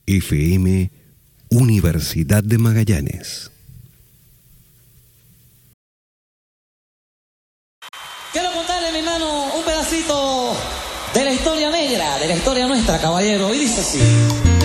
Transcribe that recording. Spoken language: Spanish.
FM Universidad de Magallanes. Quiero contarle, mi hermano, un pedacito de la historia negra, de la historia nuestra, caballero, y dice así.